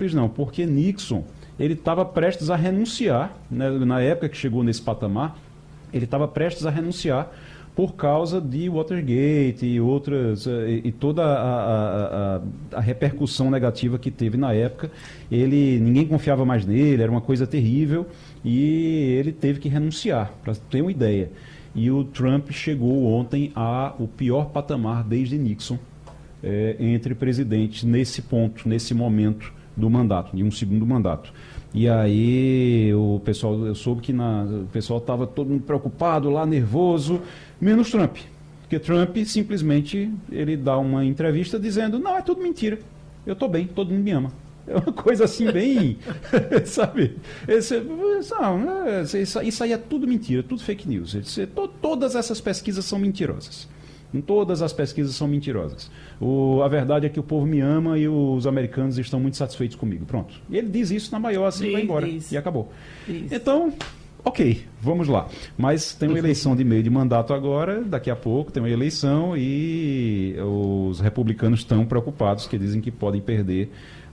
simples não, porque Nixon, ele estava prestes a renunciar, né, na época que chegou nesse patamar, ele estava prestes a renunciar por causa de Watergate e outras, e toda a repercussão negativa que teve na época. Ninguém confiava mais nele, era uma coisa terrível, e ele teve que renunciar, para ter uma ideia. E o Trump chegou ontem ao pior patamar desde Nixon, entre presidentes, nesse ponto, nesse momento do mandato, de um segundo mandato. E aí o pessoal, eu soube que o pessoal estava todo mundo preocupado lá, nervoso, menos Trump. Porque Trump simplesmente ele dá uma entrevista dizendo, não, é tudo mentira, eu estou bem, todo mundo me ama. É uma coisa assim bem, sabe? Isso aí é tudo mentira, tudo fake news. Todas essas pesquisas são mentirosas. Todas as pesquisas são mentirosas. A verdade é que o povo me ama e os americanos estão muito satisfeitos comigo. Pronto. E ele diz isso na maior assim, vai embora. E acabou. Então, ok, vamos lá. Mas tem uma eleição de meio de mandato agora, daqui a pouco tem uma eleição e os republicanos estão preocupados, que dizem que podem perder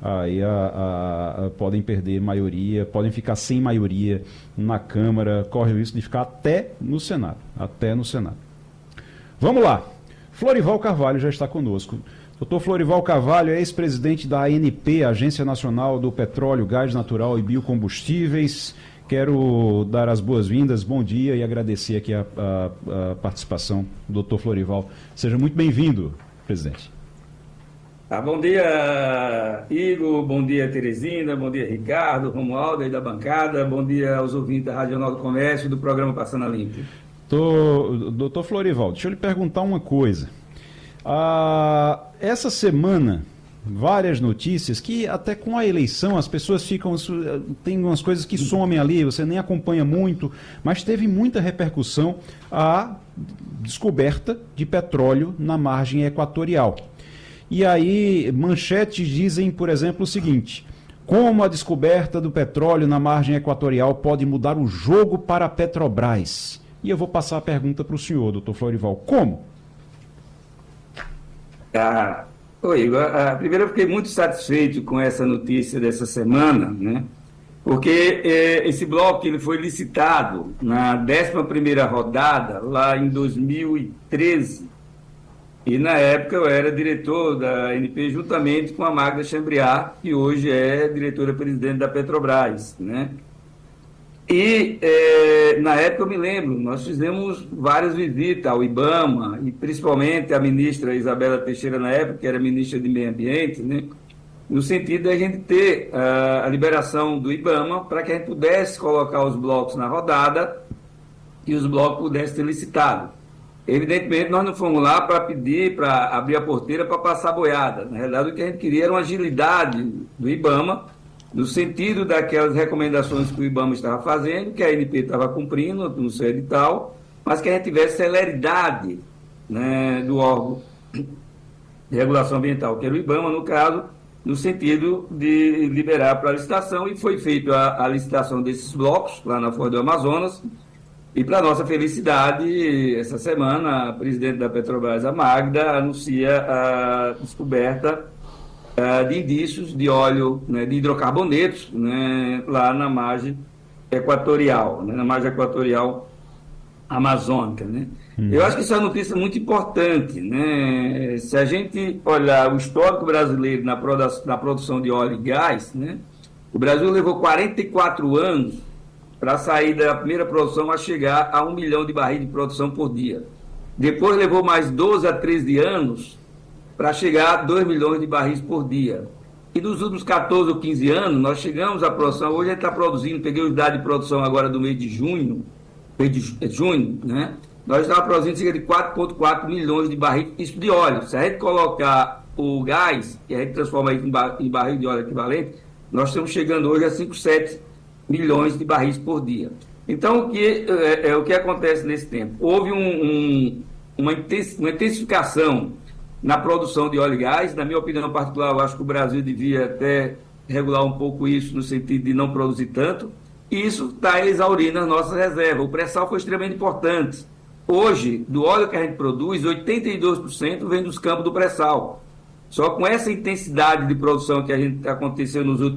podem perder maioria, podem ficar sem maioria na Câmara, corre o risco de ficar até no Senado. Vamos lá. Florival Carvalho já está conosco. Dr. Florival Carvalho é ex-presidente da ANP, Agência Nacional do Petróleo, Gás Natural e Biocombustíveis. Quero dar as boas-vindas, bom dia e agradecer aqui a participação do Dr. Florival. Seja muito bem-vindo, presidente. Bom dia, Igor, bom dia, Teresina, bom dia, Ricardo, Romualdo aí da bancada, bom dia aos ouvintes da Rádio Jornal do Comércio e do programa Passando a Limpo. Doutor Florival, deixa eu lhe perguntar uma coisa. Essa semana, várias notícias que até com a eleição as pessoas tem umas coisas que somem ali, você nem acompanha muito, mas teve muita repercussão a descoberta de petróleo na margem equatorial. E aí, manchetes dizem, por exemplo, o seguinte: como a descoberta do petróleo na margem equatorial pode mudar o jogo para a Petrobras? E eu vou passar a pergunta para o senhor, doutor Florival. Como? Oi, Igor. Primeiro, eu fiquei muito satisfeito com essa notícia dessa semana, né? Porque esse bloco ele foi licitado na 11ª rodada, lá em 2013. E, na época, eu era diretor da ANP juntamente com a Magda Chambriard, que hoje é diretora-presidente da Petrobras, né? E, na época, eu me lembro, nós fizemos várias visitas ao IBAMA, e principalmente a ministra Isabela Teixeira, na época, que era ministra de Meio Ambiente, né? No sentido de a gente ter a liberação do IBAMA para que a gente pudesse colocar os blocos na rodada e os blocos pudessem ser licitados. Evidentemente, nós não fomos lá para pedir, para abrir a porteira para passar boiada. Na realidade, o que a gente queria era uma agilidade do IBAMA, no sentido daquelas recomendações que o IBAMA estava fazendo, que a ANP estava cumprindo no seu edital, mas que a gente tivesse celeridade, né, do órgão de regulação ambiental, que era o IBAMA, no caso, no sentido de liberar para a licitação, e foi feita a licitação desses blocos, lá na Foz do Amazonas. E, para nossa felicidade, essa semana, a presidente da Petrobras, a Magda, anuncia a descoberta de indícios de óleo, né, de hidrocarbonetos, né, lá na margem equatorial, né, na margem equatorial amazônica, né? Eu acho que isso é uma notícia muito importante, né? Se a gente olhar o histórico brasileiro na produção de óleo e gás, né, o Brasil levou 44 anos para sair da primeira produção a chegar a 1 milhão de barris de produção por dia. Depois levou mais 12 a 13 anos para chegar a 2 milhões de barris por dia. E nos últimos 14 ou 15 anos, nós chegamos à produção, hoje a gente está produzindo, peguei os dados de produção agora do mês de junho, né? Nós estamos produzindo cerca de 4,4 milhões de barris, isso de óleo. Se a gente colocar o gás, que a gente transforma isso em barril de óleo equivalente, nós estamos chegando hoje a 5,7 milhões de barris por dia. Então, o que acontece nesse tempo? Houve uma intensificação na produção de óleo e gás. Na minha opinião particular, eu acho que o Brasil devia até regular um pouco isso, no sentido de não produzir tanto, e isso está exaurindo as nossas reservas. O pré-sal foi extremamente importante. Hoje, do óleo que a gente produz, 82% vem dos campos do pré-sal. Só com essa intensidade de produção que aconteceu nos últimos